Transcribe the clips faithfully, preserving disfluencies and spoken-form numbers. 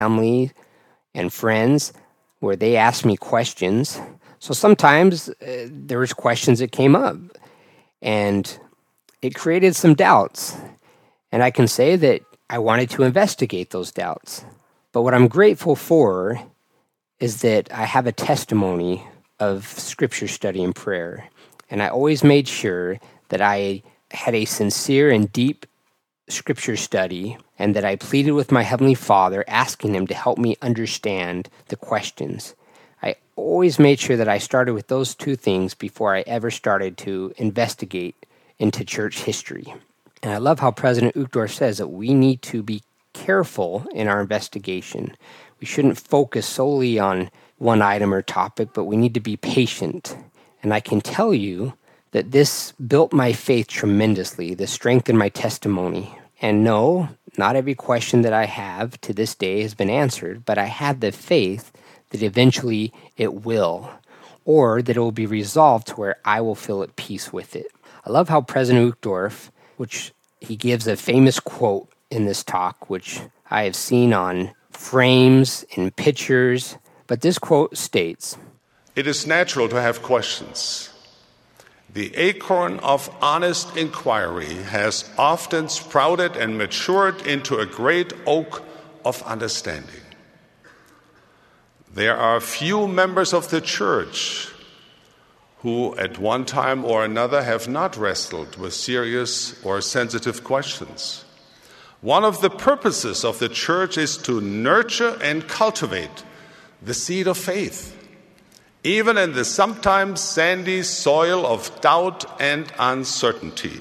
family and friends where they asked me questions. So sometimes uh, there was questions that came up, and it created some doubts. And I can say that I wanted to investigate those doubts. But what I'm grateful for is that I have a testimony of scripture study and prayer. And I always made sure that I had a sincere and deep scripture study, and that I pleaded with my Heavenly Father, asking Him to help me understand the questions. I always made sure that I started with those two things before I ever started to investigate into church history. And I love how President Uchtdorf says that we need to be careful in our investigation. We shouldn't focus solely on one item or topic, but we need to be patient. And I can tell you that this built my faith tremendously. This strengthened my testimony. And no, not every question that I have to this day has been answered, but I have the faith that eventually it will, or that it will be resolved to where I will feel at peace with it. I love how President Uchtdorf, which he gives a famous quote in this talk, which I have seen on frames and pictures, but this quote states, "It is natural to have questions. The acorn of honest inquiry has often sprouted and matured into a great oak of understanding. There are few members of the church who at one time or another have not wrestled with serious or sensitive questions. One of the purposes of the church is to nurture and cultivate the seed of faith, even in the sometimes sandy soil of doubt and uncertainty.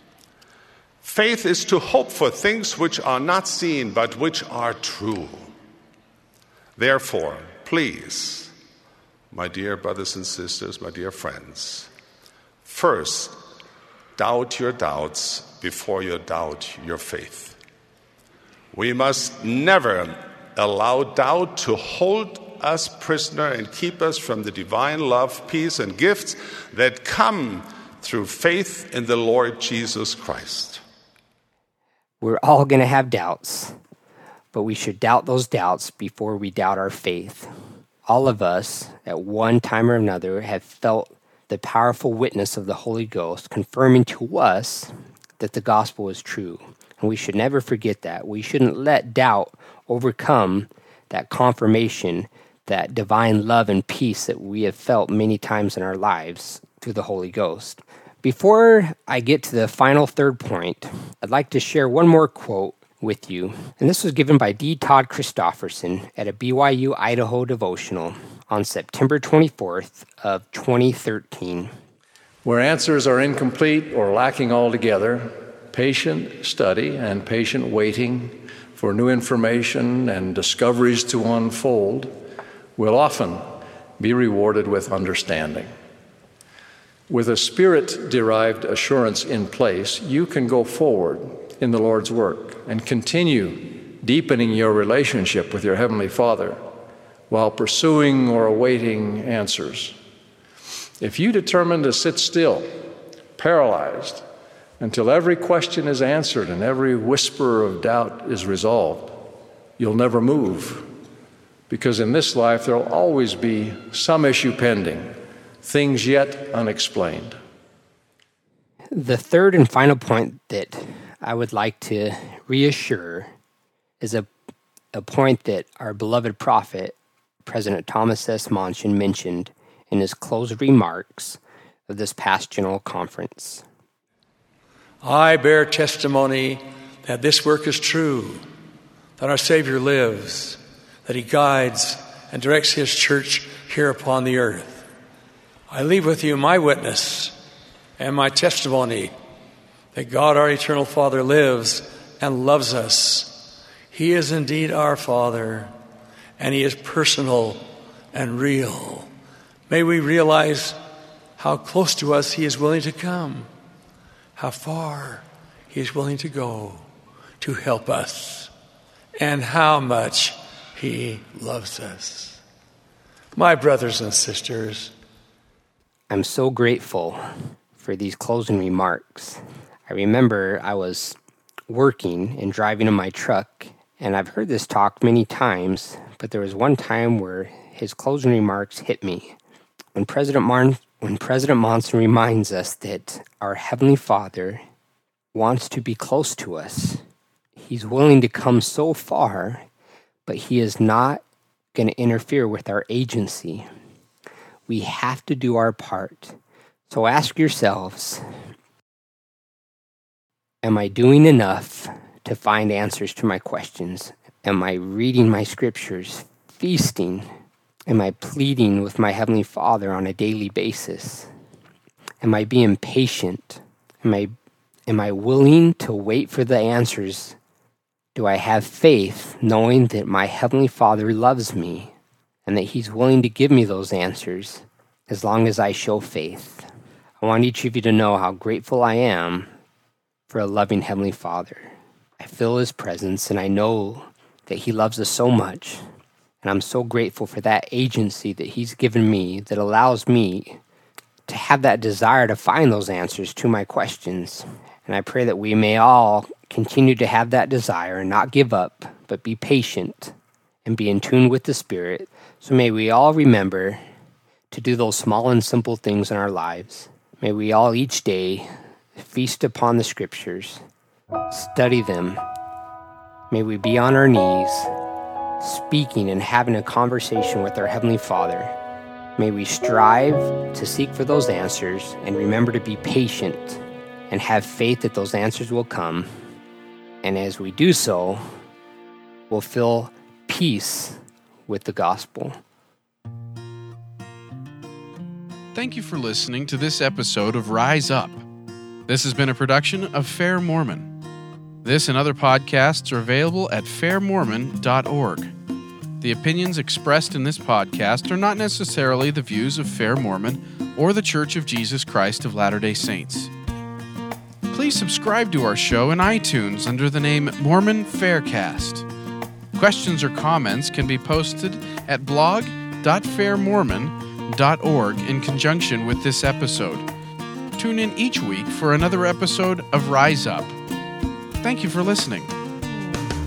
Faith is to hope for things which are not seen but which are true. Therefore, please, my dear brothers and sisters, my dear friends, first, doubt your doubts before you doubt your faith. We must never allow doubt to hold us prisoner and keep us from the divine love, peace, and gifts that come through faith in the Lord Jesus Christ." We're all going to have doubts, but we should doubt those doubts before we doubt our faith. All of us, at one time or another, have felt the powerful witness of the Holy Ghost confirming to us that the gospel is true. And we should never forget that. We shouldn't let doubt overcome that confirmation, that divine love and peace that we have felt many times in our lives through the Holy Ghost. Before I get to the final third point, I'd like to share one more quote with you. And this was given by D. Todd Christofferson at a B Y U Idaho devotional on September twenty-fourth of twenty thirteen. "Where answers are incomplete or lacking altogether, patient study and patient waiting for new information and discoveries to unfold will often be rewarded with understanding. With a Spirit-derived assurance in place, you can go forward in the Lord's work and continue deepening your relationship with your Heavenly Father while pursuing or awaiting answers. If you determine to sit still, paralyzed, until every question is answered and every whisper of doubt is resolved, you'll never move. Because in this life, there will always be some issue pending, things yet unexplained." The third and final point that I would like to reassure is a, a point that our beloved prophet, President Thomas S. Monson, mentioned in his closing remarks of this past General Conference. "I bear testimony that this work is true, that our Savior lives, that He guides and directs His church here upon the earth. I leave with you my witness and my testimony that God, our eternal Father, lives and loves us. He is indeed our Father, and He is personal and real. May we realize how close to us He is willing to come, how far He is willing to go to help us, and how much He loves us." My brothers and sisters, I'm so grateful for these closing remarks. I remember I was working and driving in my truck, And I've heard this talk many times, but there was one time where his closing remarks hit me. When President Martin, when President Monson reminds us that our Heavenly Father wants to be close to us, He's willing to come so far, but He is not going to interfere with our agency. We have to do our part. So ask yourselves, am I doing enough to find answers to my questions? Am I reading my scriptures, feasting? Am I pleading with my Heavenly Father on a daily basis? Am I being patient? Am I, am I willing to wait for the answers? Do I have faith knowing that my Heavenly Father loves me and that He's willing to give me those answers as long as I show faith? I want each of you to know how grateful I am for a loving Heavenly Father. I feel His presence, and I know that He loves us so much, and I'm so grateful for that agency that He's given me that allows me to have that desire to find those answers to my questions. And I pray that we may all continue to have that desire and not give up, but be patient and be in tune with the Spirit. So may we all remember to do those small and simple things in our lives. May we all each day feast upon the Scriptures, study them. May we be on our knees, speaking and having a conversation with our Heavenly Father. May we strive to seek for those answers and remember to be patient and have faith that those answers will come. And as we do so, we'll feel peace with the gospel. Thank you for listening to this episode of Rise Up. This has been a production of Fair Mormon. This and other podcasts are available at fair mormon dot org. The opinions expressed in this podcast are not necessarily the views of Fair Mormon or the Church of Jesus Christ of Latter-day Saints. Please subscribe to our show in iTunes under the name Mormon Faircast. Questions or comments can be posted at blog dot fair mormon dot org in conjunction with this episode. Tune in each week for another episode of Rise Up. Thank you for listening.